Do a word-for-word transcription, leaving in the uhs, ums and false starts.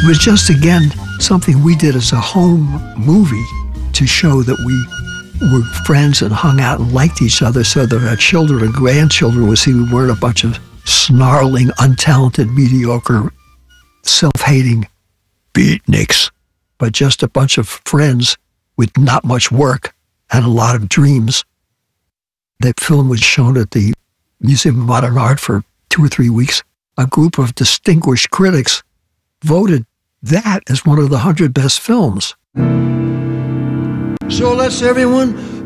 It was just, again, something we did as a home movie to show that we were friends and hung out and liked each other so that our children and grandchildren would see we weren't a bunch of snarling, untalented, mediocre, self-hating beatniks, but just a bunch of friends with not much work and a lot of dreams. That film was shown at the Museum of Modern Art for two or three weeks. A group of distinguished critics voted that as one of the hundred best films. So let's everyone